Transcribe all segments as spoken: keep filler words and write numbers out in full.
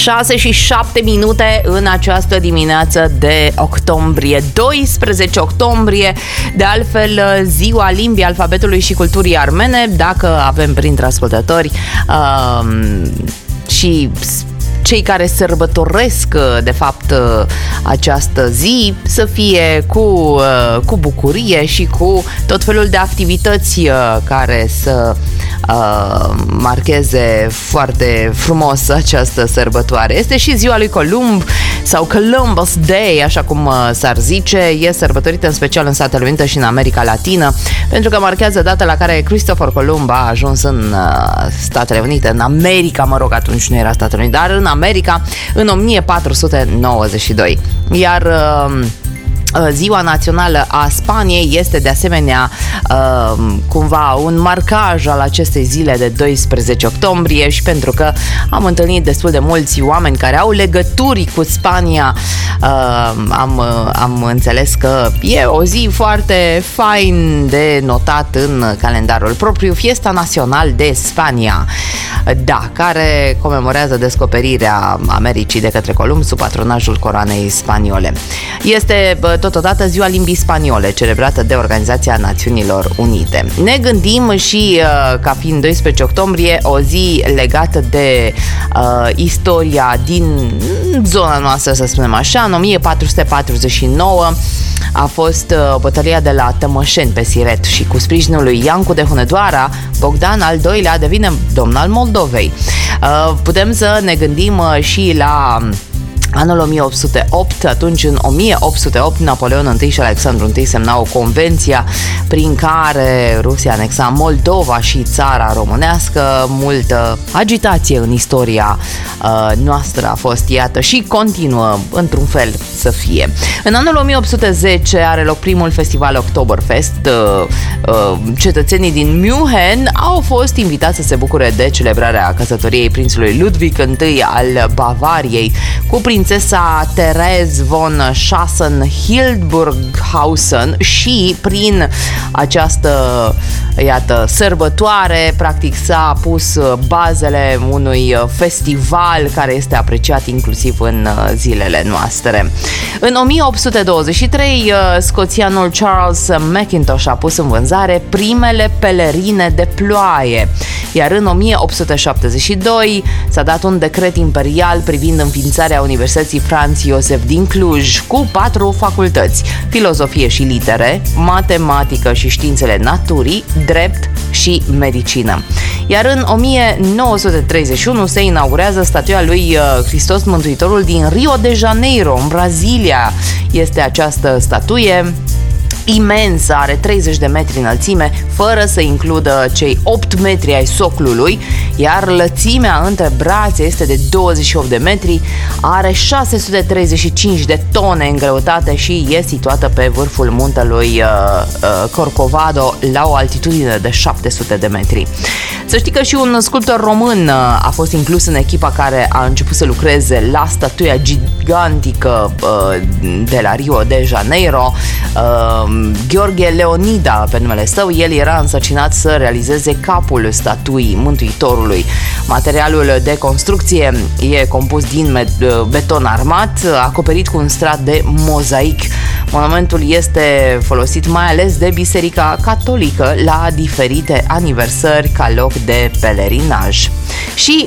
șase și șapte minute în această dimineață de octombrie, doisprezece octombrie, de altfel ziua limbii, alfabetului și culturii armene. Dacă avem printre ascultători uh, și cei care sărbătoresc de fapt această zi, să fie cu, cu bucurie și cu tot felul de activități care să uh, marcheze foarte frumos această sărbătoare. Este și ziua lui Columb sau Columbus Day, așa cum s-ar zice. E sărbătorită în special în Statele Unite și în America Latină, pentru că marchează data la care Christopher Columb a ajuns în Statele Unite, în America, mă rog, atunci nu era Statele Unite, dar în America, în o mie patru sute nouăzeci și doi. Iar uh, Ziua Națională a Spaniei este de asemenea uh, cumva un marcaj al acestei zile de doisprezece octombrie, și pentru că am întâlnit destul de mulți oameni care au legături cu Spania, uh, am, am înțeles că e o zi foarte fain de notat în calendarul propriu, Fiesta Nacional de Spania, da, care comemorează descoperirea Americii de către Columb sub patronajul coroanei spaniole. Este totodată ziua limbii spaniole, celebrată de Organizația Națiunilor Unite. Ne gândim și ca fiind doisprezece octombrie o zi legată de uh, istoria din zona noastră, să spunem așa. În o mie patru sute patruzeci și nouă a fost uh, bătălia de la Tămășeni pe Siret și cu sprijinul lui Iancu de Hunedoara, Bogdan al doilea devine domn al Moldovei. Uh, putem să ne gândim uh, și la anul o mie opt sute opt, atunci în o mie opt sute opt Napoleon I și Alexandru I semnau convenția prin care Rusia anexa Moldova și țara românească. Multă agitație în istoria uh, noastră a fost, iată, și continuă într-un fel să fie. În anul o mie opt sute zece are loc primul festival Oktoberfest. Uh, uh, cetățenii din München au fost invitați să se bucure de celebrarea căsătoriei prințului Ludwig I al Bavariei cu prințesa Therese von Sachsen-Hildburghausen, și prin această, iată, sărbătoare practic s-a pus bazele unui festival care este apreciat inclusiv în zilele noastre. În o mie opt sute douăzeci și trei, scoțianul Charles Mackintosh a pus în vânzare primele pelerine de ploaie, iar în o mie opt sute șaptezeci și doi s-a dat un decret imperial privind înființarea Universității Franz Josef din Cluj, cu patru facultăți: filozofie și litere, matematică și științele naturii, drept și medicină. Iar în o mie nouă sute treizeci și unu se inaugurează statuia lui Hristos Mântuitorul din Rio de Janeiro, în Brazilia. Este această statuie imensă, are treizeci de metri înălțime, fără să includă cei opt metri ai soclului, iar lățimea între brațe este de douăzeci și opt de metri, are șase sute treizeci și cinci de tone în greutate și e situată pe vârful muntelui uh, uh, Corcovado, la o altitudine de șapte sute de metri. Să știi că și un sculptor român uh, a fost inclus în echipa care a început să lucreze la statuia gigantică uh, de la Rio de Janeiro, uh, Gheorghe Leonida pe numele său. El era însărcinat să realizeze capul statuii Mântuitorului. Materialul de construcție e compus din beton armat, acoperit cu un strat de mozaic. Monumentul este folosit mai ales de Biserica Catolică la diferite aniversări ca loc de pelerinaj. Și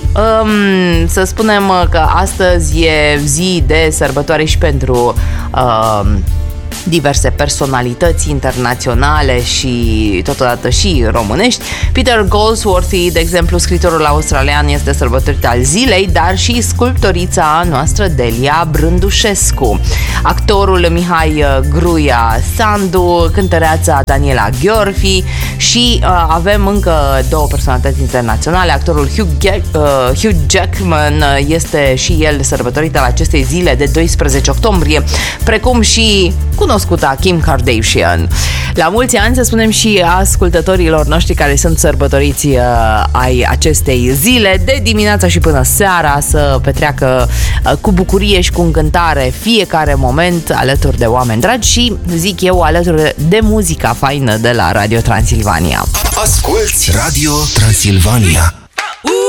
um, să spunem că astăzi e zi de sărbătoare și pentru um, diverse personalități internaționale și totodată și românești. Peter Goldsworthy, de exemplu, scriitorul australian, este sărbătorit al zilei, dar și sculptorița noastră Delia Brândușescu, actorul Mihai Gruia Sandu, cântăreața Daniela Gheorfi și uh, avem încă două personalități internaționale. Actorul Hugh, Ge- uh, Hugh Jackman este și el sărbătorit al acestei zile de doisprezece octombrie, precum și cunoscuta Kim Kardashian. La mulți ani, să spunem și ascultătorilor noștri care sunt sărbătoriți uh, ai acestei zile, de dimineața și până seara, să petreacă uh, cu bucurie și cu încântare fiecare moment alături de oameni dragi și, zic eu, alături de muzica faină de la Radio Transilvania. Asculți Radio Transilvania.